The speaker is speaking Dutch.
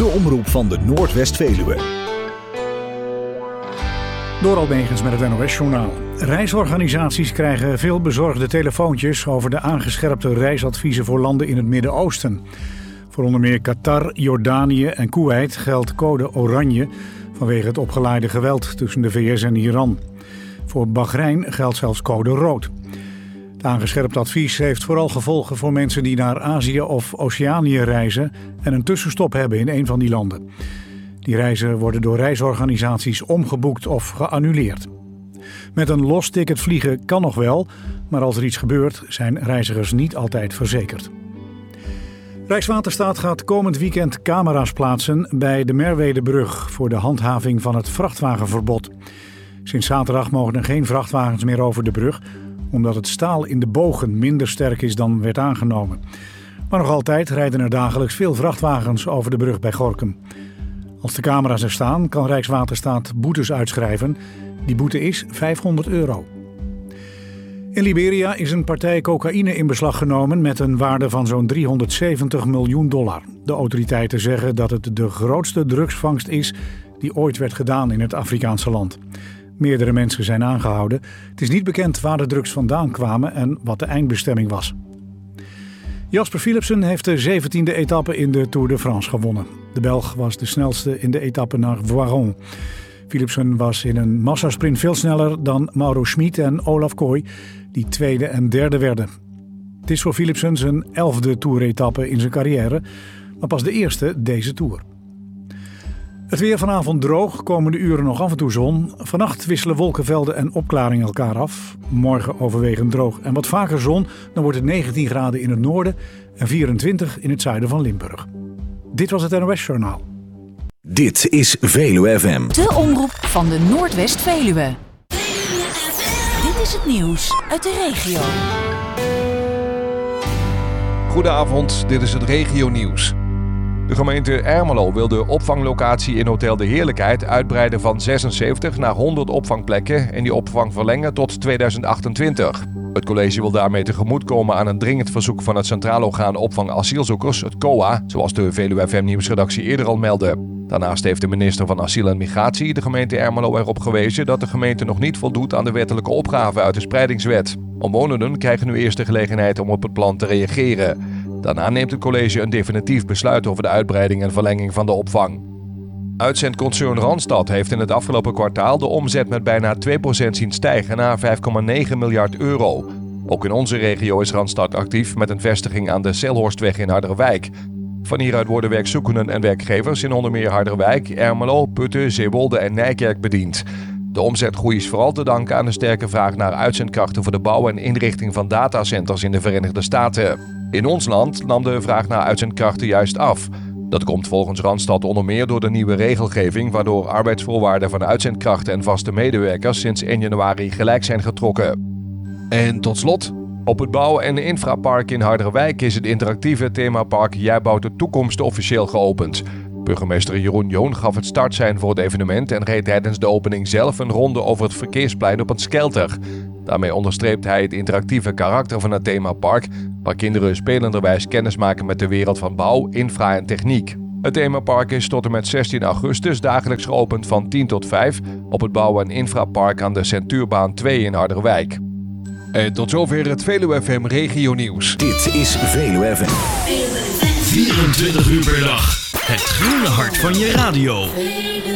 De omroep van de Noordwest-Veluwe. Door Albegens met het NOS-journaal. Reisorganisaties krijgen veel bezorgde telefoontjes over de aangescherpte reisadviezen voor landen in het Midden-Oosten. Voor onder meer Qatar, Jordanië en Koeweit geldt code oranje vanwege het opgeleide geweld tussen de VS en Iran. Voor Bahrein geldt zelfs code rood. Het aangescherpt advies heeft vooral gevolgen voor mensen die naar Azië of Oceanië reizen en een tussenstop hebben in een van die landen. Die reizen worden door reisorganisaties omgeboekt of geannuleerd. Met een los ticket vliegen kan nog wel, maar als er iets gebeurt zijn reizigers niet altijd verzekerd. Rijkswaterstaat gaat komend weekend camera's plaatsen bij de Merwedebrug voor de handhaving van het vrachtwagenverbod. Sinds zaterdag mogen er geen vrachtwagens meer over de brug, omdat het staal in de bogen minder sterk is dan werd aangenomen. Maar nog altijd rijden er dagelijks veel vrachtwagens over de brug bij Gorinchem. Als de camera's er staan, kan Rijkswaterstaat boetes uitschrijven. Die boete is €500. In Liberia is een partij cocaïne in beslag genomen met een waarde van zo'n $370 miljoen. De autoriteiten zeggen dat het de grootste drugsvangst is die ooit werd gedaan in het Afrikaanse land. Meerdere mensen zijn aangehouden. Het is niet bekend waar de drugs vandaan kwamen en wat de eindbestemming was. Jasper Philipsen heeft de 17e etappe in de Tour de France gewonnen. De Belg was de snelste in de etappe naar Voiron. Philipsen was in een massasprint veel sneller dan Mauro Schmid en Olaf Kooi, die tweede en derde werden. Het is voor Philipsen zijn 11e Tour-etappe in zijn carrière, maar pas de eerste deze Tour. Het weer vanavond droog, komende uren nog af en toe zon. Vannacht wisselen wolkenvelden en opklaringen elkaar af. Morgen overwegend droog en wat vaker zon. Dan wordt het 19 graden in het noorden en 24 in het zuiden van Limburg. Dit was het NOS-journaal. Dit is Veluwe FM. De omroep van de Noordwest-Veluwe. Dit is het nieuws uit de regio. Goedenavond, dit is het regionieuws. De gemeente Ermelo wil de opvanglocatie in Hotel de Heerlijkheid uitbreiden van 76 naar 100 opvangplekken en die opvang verlengen tot 2028. Het college wil daarmee tegemoetkomen aan een dringend verzoek van het Centraal Orgaan Opvang Asielzoekers, het COA, zoals de Veluwe FM Nieuwsredactie eerder al meldde. Daarnaast heeft de minister van Asiel en Migratie de gemeente Ermelo erop gewezen dat de gemeente nog niet voldoet aan de wettelijke opgave uit de spreidingswet. Omwonenden krijgen nu eerst de gelegenheid om op het plan te reageren. Daarna neemt het college een definitief besluit over de uitbreiding en verlenging van de opvang. Uitzendconcern Randstad heeft in het afgelopen kwartaal de omzet met bijna 2% zien stijgen naar €5,9 miljard. Ook in onze regio is Randstad actief met een vestiging aan de Selhorstweg in Harderwijk. Van hieruit worden werkzoekenden en werkgevers in onder meer Harderwijk, Ermelo, Putten, Zeewolde en Nijkerk bediend. De omzetgroei is vooral te danken aan de sterke vraag naar uitzendkrachten voor de bouw en inrichting van datacenters in de Verenigde Staten. In ons land nam de vraag naar uitzendkrachten juist af. Dat komt volgens Randstad onder meer door de nieuwe regelgeving, waardoor arbeidsvoorwaarden van uitzendkrachten en vaste medewerkers sinds 1 januari gelijk zijn getrokken. En tot slot, op het bouw- en infrapark in Harderwijk is het interactieve themapark Jij bouwt de toekomst officieel geopend. Burgemeester Jeroen Joon gaf het startsein voor het evenement en reed tijdens de opening zelf een ronde over het verkeersplein op een skelter. Daarmee onderstreept hij het interactieve karakter van het themapark, waar kinderen spelenderwijs kennis maken met de wereld van bouw, infra en techniek. Het themapark is tot en met 16 augustus dagelijks geopend van 10 tot 5 op het bouw- en infrapark aan de Centuurbaan 2 in Harderwijk. En tot zover het Veluwe FM Regionieuws. Dit is Veluwe FM. 24 uur per dag. Het groene hart van je radio.